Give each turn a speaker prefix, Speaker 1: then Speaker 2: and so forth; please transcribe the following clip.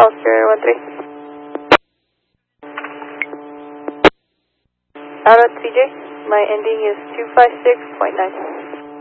Speaker 1: Foster 13. Out of TJ, my ending is 256.9.